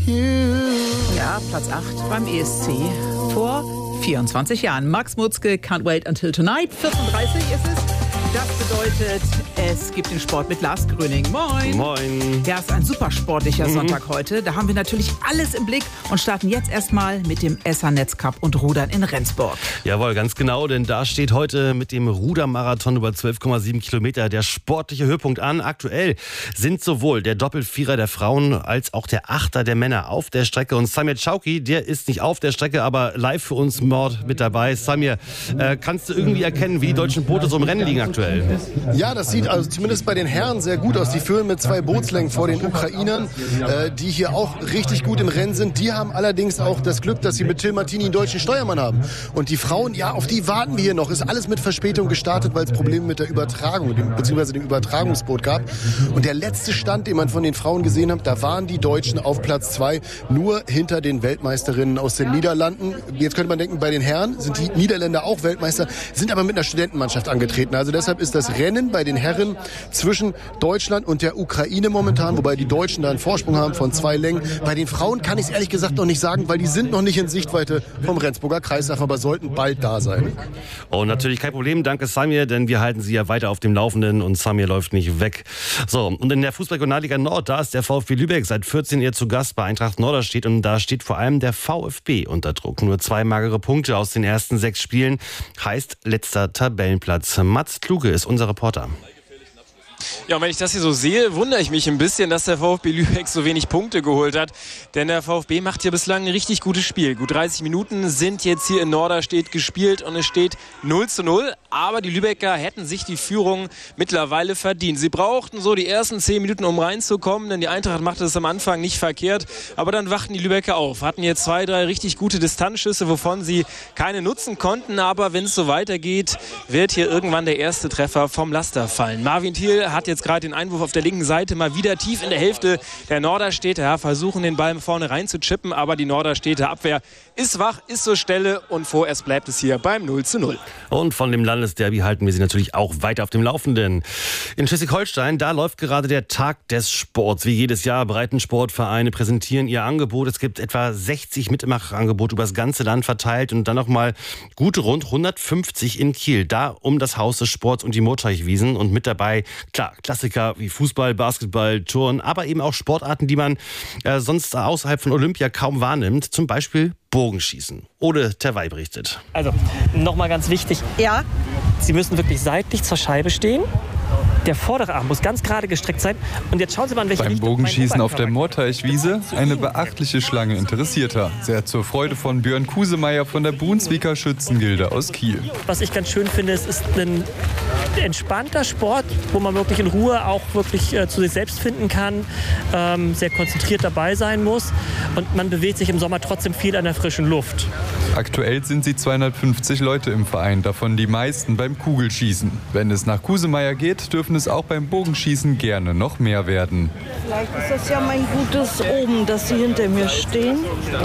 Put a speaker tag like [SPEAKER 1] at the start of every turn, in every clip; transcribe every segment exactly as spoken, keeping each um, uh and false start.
[SPEAKER 1] you.
[SPEAKER 2] Ja, Platz acht beim E S C vor vierundzwanzig Jahren. Max Mutzke, Can't Wait Until Tonight. vierzehn Uhr dreißig ist es. Das bedeutet, es gibt den Sport mit Lars Gröning. Moin.
[SPEAKER 3] Moin.
[SPEAKER 2] Ja, es ist ein super sportlicher
[SPEAKER 3] Mhm.
[SPEAKER 2] Sonntag heute. Da haben wir natürlich alles im Blick und starten jetzt erstmal mit dem Esser Netzcup und Rudern in Rendsburg.
[SPEAKER 3] Jawohl, ganz genau, denn da steht heute mit dem Rudermarathon über zwölf Komma sieben Kilometer der sportliche Höhepunkt an. Aktuell sind sowohl der Doppelvierer der Frauen als auch der Achter der Männer auf der Strecke. Und Samir Chauki, der ist nicht auf der Strecke, aber live für uns Mord mit dabei. Samir, äh, kannst du irgendwie erkennen, wie die deutschen Boote so im Rennen liegen aktuell?
[SPEAKER 1] Ja, das sieht also zumindest bei den Herren sehr gut aus. Die führen mit zwei Bootslängen vor den Ukrainern, äh, die hier auch richtig gut im Rennen sind. Die haben allerdings auch das Glück, dass sie mit Till Martini einen deutschen Steuermann haben. Und die Frauen, ja, auf die warten wir hier noch. Ist alles mit Verspätung gestartet, weil es Probleme mit der Übertragung, dem, beziehungsweise dem Übertragungsboot gab. Und der letzte Stand, den man von den Frauen gesehen hat, da waren die Deutschen auf Platz zwei, nur hinter den Weltmeisterinnen aus den Niederlanden. Jetzt könnte man denken, bei den Herren sind die Niederländer auch Weltmeister, sind aber mit einer Studentenmannschaft angetreten. Also deshalb ist das Rennen bei den Herren zwischen Deutschland und der Ukraine momentan, wobei die Deutschen da einen Vorsprung haben von zwei Längen. Bei den Frauen kann ich es ehrlich gesagt noch nicht sagen, weil die sind noch nicht in Sichtweite vom Rendsburger Kreisach, aber sollten bald da sein.
[SPEAKER 3] Und natürlich kein Problem, danke Samir, denn wir halten Sie ja weiter auf dem Laufenden und Samir läuft nicht weg. So, und in der Fußball-Regionalliga Nord, da ist der VfB Lübeck seit vierzehn Jahren zu Gast bei Eintracht Norderstedt und da steht vor allem der VfB unter Druck. Nur zwei magere Punkte aus den ersten sechs Spielen, heißt letzter Tabellenplatz. Mats Kluge ist unser Reporter.
[SPEAKER 4] Ja, und wenn ich das hier so sehe, wundere ich mich ein bisschen, dass der VfB Lübeck so wenig Punkte geholt hat. Denn der VfB macht hier bislang ein richtig gutes Spiel. Gut dreißig Minuten sind jetzt hier in Norderstedt gespielt und es steht null zu null. Aber die Lübecker hätten sich die Führung mittlerweile verdient. Sie brauchten so die ersten zehn Minuten, um reinzukommen, denn die Eintracht machte es am Anfang nicht verkehrt. Aber dann wachten die Lübecker auf, hatten hier zwei, drei richtig gute Distanzschüsse, wovon sie keine nutzen konnten. Aber wenn es so weitergeht, wird hier irgendwann der erste Treffer vom Laster fallen. Marvin Thiel hat jetzt gerade den Einwurf auf der linken Seite mal wieder tief in der Hälfte der Norderstädter. Ja, versuchen den Ball vorne rein zu chippen, aber die Norderstädter Abwehr ist wach, ist zur Stelle und vorerst bleibt es hier beim null zu null.
[SPEAKER 3] Und von dem Landesderby halten wir Sie natürlich auch weiter auf dem Laufenden. In Schleswig-Holstein, da läuft gerade der Tag des Sports. Wie jedes Jahr Breitensportvereine präsentieren ihr Angebot. Es gibt etwa sechzig Mitmachangebote über das ganze Land verteilt und dann nochmal gut rund hundertfünfzig in Kiel. Da um das Haus des Sports und die Murteichwiesen und mit dabei, klar, Klassiker wie Fußball, Basketball, Turnen, aber eben auch Sportarten, die man äh, sonst außerhalb von Olympia kaum wahrnimmt. Zum Beispiel Bogenschießen. Ole Terwey berichtet.
[SPEAKER 5] Also, nochmal ganz wichtig. Ja. Sie müssen wirklich seitlich zur Scheibe stehen. Der vordere Arm muss ganz gerade gestreckt sein. Und jetzt schauen Sie mal, in welche
[SPEAKER 6] Beim
[SPEAKER 5] Richtung
[SPEAKER 6] Bogenschießen auf der Murteichwiese eine beachtliche Schlange Interessierter. Sehr zur Freude von Björn Kusemeyer von der Brunsviker Schützengilde aus Kiel.
[SPEAKER 5] Was ich ganz schön finde, es ist ein entspannter Sport, wo man wirklich in Ruhe auch wirklich äh, zu sich selbst finden kann, ähm, sehr konzentriert dabei sein muss und man bewegt sich im Sommer trotzdem viel an der frischen Luft.
[SPEAKER 6] Aktuell sind sie zweihundertfünfzig Leute im Verein, davon die meisten beim Kugelschießen. Wenn es nach Kusemeyer geht, dürfen es auch beim Bogenschießen gerne noch mehr werden.
[SPEAKER 7] Vielleicht ist das ja mein gutes Oben, dass Sie hinter mir stehen.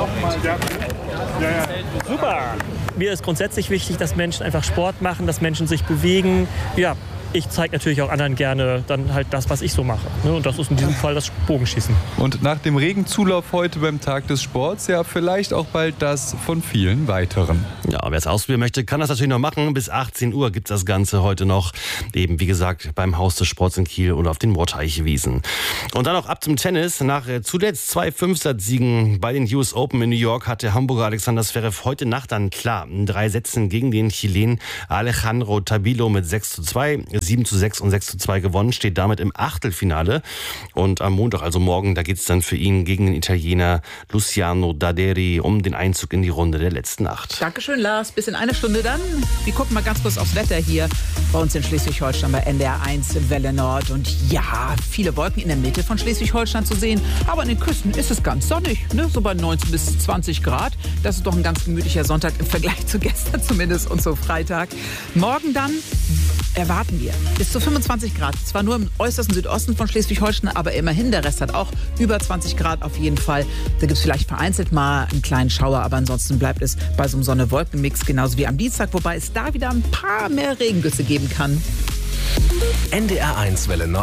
[SPEAKER 5] Super! Mir ist grundsätzlich wichtig, dass Menschen einfach Sport machen, dass Menschen sich bewegen. Ja, ich zeige natürlich auch anderen gerne dann halt das, was ich so mache. Und das ist in diesem Fall das Bogenschießen.
[SPEAKER 6] Und nach dem regen Zulauf heute beim Tag des Sports, ja vielleicht auch bald das von vielen weiteren.
[SPEAKER 3] Ja, wer es ausprobieren möchte, kann das natürlich noch machen. Bis achtzehn Uhr gibt es das Ganze heute noch. Eben, wie gesagt, beim Haus des Sports in Kiel oder auf den Murteichwiesen. Und dann auch ab zum Tennis. Nach zuletzt zwei Fünfsatz-Siegen bei den U S Open in New York hat der Hamburger Alexander Zverev heute Nacht dann klar in drei Sätzen gegen den Chilen Alejandro Tabilo mit sechs zu zwei, sieben zu sechs und sechs zu zwei gewonnen, steht damit im Achtelfinale. Und am Montag, also morgen, da geht es dann für ihn gegen den Italiener Luciano Daderi um den Einzug in die Runde der letzten acht.
[SPEAKER 2] Dankeschön, Lars. Bis in einer Stunde dann. Wir gucken mal ganz kurz aufs Wetter hier bei uns in Schleswig-Holstein bei N D R eins Welle Nord. Und ja, viele Wolken in der Mitte von Schleswig-Holstein zu sehen. Aber an den Küsten ist es ganz sonnig, ne? So bei neunzehn bis zwanzig Grad. Das ist doch ein ganz gemütlicher Sonntag im Vergleich zu gestern zumindest und zu Freitag. Morgen dann erwarten wir bis zu fünfundzwanzig Grad. Zwar nur im äußersten Südosten von Schleswig-Holstein, aber immerhin. Der Rest hat auch über zwanzig Grad auf jeden Fall. Da gibt es vielleicht vereinzelt mal einen kleinen Schauer, aber ansonsten bleibt es bei so einem Sonne-Wolken-Mix genauso wie am Dienstag, wobei es da wieder ein paar mehr Regengüsse geben kann.
[SPEAKER 8] N D R eins Welle Nord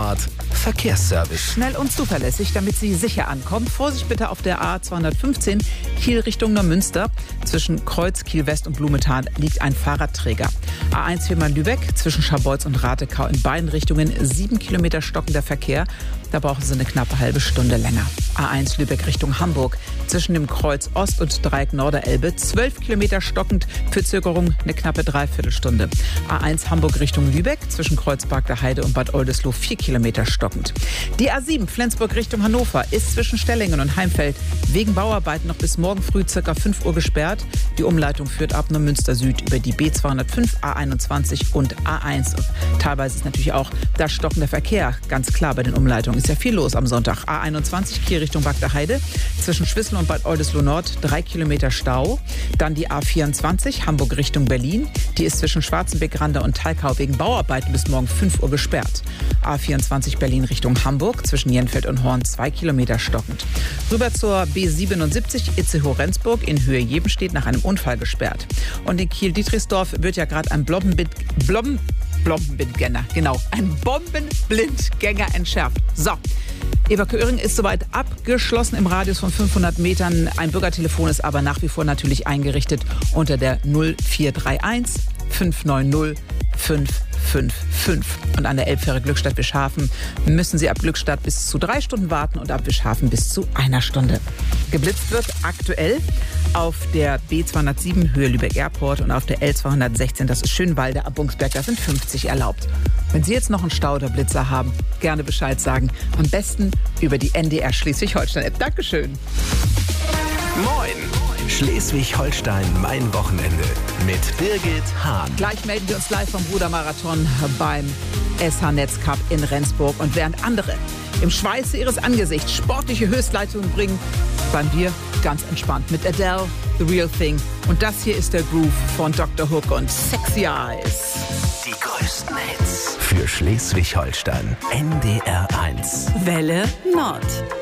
[SPEAKER 8] Verkehrsservice.
[SPEAKER 2] Schnell und zuverlässig, damit Sie sicher ankommen. Vorsicht bitte auf der A zweihundertfünfzehn Kiel Richtung Neumünster. Zwischen Kreuz, Kiel West und Blumenthal liegt ein Fahrradträger. A eins Fehmarn-Lübeck zwischen Scharbeutz und Ratekau in beiden Richtungen sieben Kilometer stockender Verkehr. Da brauchen Sie eine knappe halbe Stunde länger. A eins Lübeck Richtung Hamburg zwischen dem Kreuz Ost und Dreieck Norderelbe zwölf Kilometer stockend, Verzögerung eine knappe Dreiviertelstunde. A eins Hamburg Richtung Lübeck zwischen Kreuzberg der Heide und Bad Oldesloe vier Kilometer stockend. Die A sieben Flensburg Richtung Hannover ist zwischen Stellingen und Heimfeld wegen Bauarbeiten noch bis morgen früh ca. fünf Uhr gesperrt. Die Umleitung führt ab Neumünster Süd über die B zweihundertfünf, A einundzwanzig und A eins. Und teilweise ist natürlich auch das stockende Verkehr ganz klar bei den Umleitungen. Ist ja viel los am Sonntag. A einundzwanzig Kiel Richtung Bad der Heide zwischen Schwissel und Bad Oldesloe Nord drei Kilometer Stau. Dann die A vierundzwanzig Hamburg Richtung Berlin. Die ist zwischen Schwarzenbeck-Rande und Thalkau wegen Bauarbeiten bis morgen fünf Uhr gesperrt. A vierundzwanzig Berlin Richtung Hamburg zwischen Jenfeld und Horn zwei Kilometer stockend. Rüber zur B siebenundsiebzig Itzehoe-Rendsburg in Höhe Jebenstedt nach einem Unfall gesperrt. Und in Kiel-Dietrichsdorf wird ja gerade ein Blombenbild... Blom Bombenblindgänger, genau, ein Bombenblindgänger entschärft. So, Evakuierung ist soweit abgeschlossen im Radius von fünfhundert Metern. Ein Bürgertelefon ist aber nach wie vor natürlich eingerichtet unter der null vier drei eins fünf neun null fünf fünf fünf. Und an der Elbfähre Glückstadt-Wischhafen müssen Sie ab Glückstadt bis zu drei Stunden warten und ab Wischhafen bis zu einer Stunde. Geblitzt wird aktuell auf der B zweihundertsieben Höhe Lübeck Airport und auf der L zweihundertsechzehn, das ist Schönwalde ab Bungsberg, da sind fünfzig erlaubt. Wenn Sie jetzt noch einen Stau oder Blitzer haben, gerne Bescheid sagen. Am besten über die N D R Schleswig-Holstein-App. Dankeschön.
[SPEAKER 8] Moin! Schleswig-Holstein, mein Wochenende mit Birgit Hahn.
[SPEAKER 2] Gleich melden wir uns live vom Brudermarathon beim S H-Netz Cup in Rendsburg. Und während andere im Schweiße ihres Angesichts sportliche Höchstleistungen bringen, bleiben wir ganz entspannt mit Adele, The Real Thing. Und das hier ist der Groove von Doktor Hook und Sexy Eyes.
[SPEAKER 8] Die größten Hits für Schleswig-Holstein. N D R eins.
[SPEAKER 9] Welle Nord.